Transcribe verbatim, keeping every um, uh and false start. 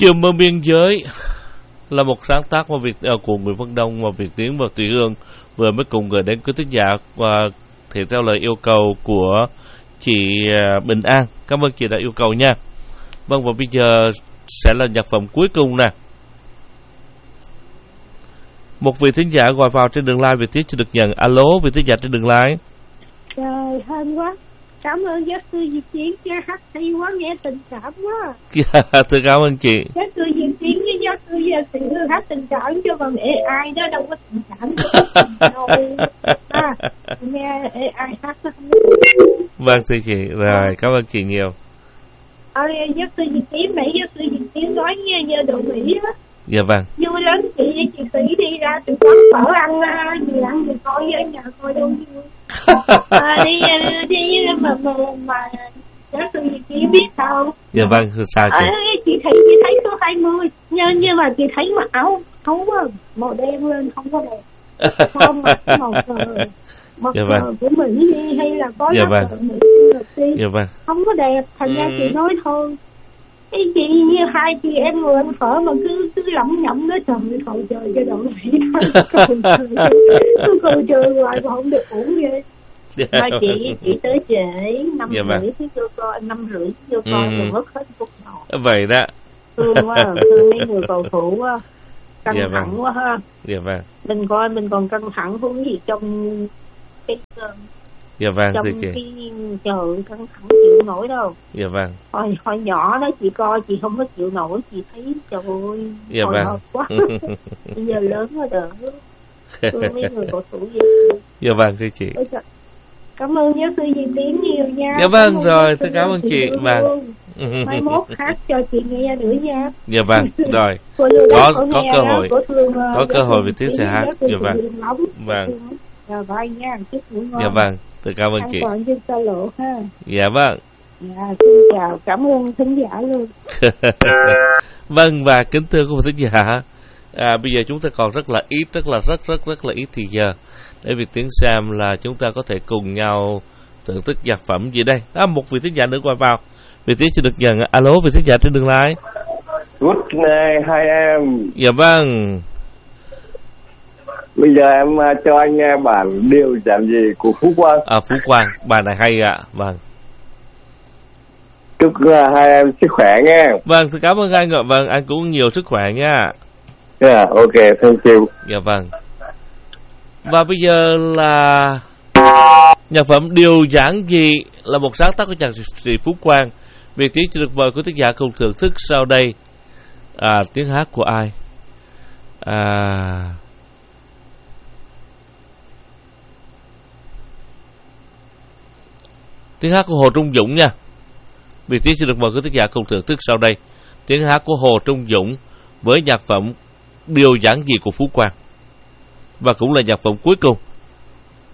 Chiều mơ biên giới là một sáng tác của Việt uh, của Nguyễn Văn Đông và Việt Tiến và Thủy Hương vừa mới cùng gửi đến quý thính giả uh, thì theo lời yêu cầu của chị uh, Bình An. Cảm ơn chị đã yêu cầu nha. Vâng, và bây giờ sẽ là nhạc phẩm cuối cùng nè. Một vị thính giả gọi vào trên đường line, Việt Tiến chưa được nhận. Alo, vị thính giả trên đường line. Trời, hên quá. Cảm ơn giáo sư Việt Tiến, hát hay quá, nghe tình cảm quá. Thưa cảm ơn chị. Giáo sư Việt Tiến với giáo sư Việt Tiến hát tình cảm cho còn a i đó đâu có tình cảm đâu. À, nghe a i hát nó không có. Vâng thưa chị, rồi cảm ơn chị nhiều. À, giáo sư Việt Tiến, nãy giáo sư Việt Tiến nói nghe như đồ Mỹ á. Dạ vâng. Vui lắm, chị với chị Sĩ đi ra từ quán phở ăn gì ăn thì coi với nhà coi đâu vui. À, đi đi mà mà mà giáo sư Việt Tiến biết sao? Dạ vâng, sao chị? À, chị thấy chị thấy số hai mươi, nhưng nhưng mà chị thấy mặc áo áo màu đen lên không có đẹp. Sao mà màu cờ màu dạ cờ vâng. của Mỹ hay là có dạ lá vâng. cờ Mỹ đi, dạ vâng. không có đẹp, thành ra ừ. chị nói thôi. Cái chị như hai chị em ngồi ăn phở mà cứ cứ lẩm nhẩm nói trời cầu trời cho đội Mỹ cầu trời cứ cầu trời hoài mà không được ổn ghê. Mà chị chị tới trễ năm dạ rưỡi chứ vô coi năm rưỡi vô coi ừ. rồi mất hết phút đầu. Vậy đó. Thương quá, thương mấy người cầu thủ quá, căng dạ thẳng vâng. quá ha. Dạ vâng. Mình coi mình còn căng thẳng hơn gì trong cái dạ vâng trong thưa chị. cái trời căng thẳng chịu nổi đâu. Dạ vâng. Hồi, hồi nhỏ đó chị coi chị không có chịu nổi, chị thấy trời ơi dạ hồi vâng. hộp quá. Bây giờ lớn rồi đỡ thương mấy người cầu thủ gì. Dạ vâng thưa chị. Cảm ơn giáo sư Việt Tiến nhiều nha. Dạ vâng rồi, tôi cảm ơn chị. Vâng. Mai mốt hát cho chị nghe nữa nha. Dạ vâng, rồi. Có có cơ hội. Có cơ hội Việt Tiến sẽ hát. Dạ vâng. Vâng. Dạ bye nha, chúc ngủ ngon. Dạ vâng, tôi cảm ơn chị. An toàn trên xa lộ ha. Dạ vâng. Dạ, xin chào, cảm ơn thính giả luôn. Vâng, và kính thưa quý vị thính giả, à, bây giờ chúng ta còn rất là ít, rất là rất rất rất là ít thì giờ để Việt Tiến xem là chúng ta có thể cùng nhau thưởng thức nhạc phẩm gì đây. À, một vị thính giả nữa qua vào. Việt Tiến chưa được nhận. Alo, vị thính giả trên đường line. Good night hai em. Dạ vâng. Bây giờ em cho anh nghe bản điều giản dị của Phú Quang. À, Phú Quang, bài này hay ạ. Vâng. Chúc hai em sức khỏe nghe. Vâng, tôi cảm ơn anh ạ. Vâng, anh cũng nhiều sức khỏe nha. Yeah, ok, thank you. Dạ vâng. Và bây giờ là nhạc phẩm Điều Giản Dị là một sáng tác của nhạc sĩ Phú Quang. Việt Tiến sẽ được mời quý thính giả cùng thưởng thức sau đây. À, tiếng hát của ai? À... Tiếng hát của Hồ Trung Dũng nha. Việt Tiến sẽ được mời quý thính giả cùng thưởng thức sau đây. Tiếng hát của Hồ Trung Dũng với nhạc phẩm Điều Giản Dị của Phú Quang. Và cũng là nhạc phẩm cuối cùng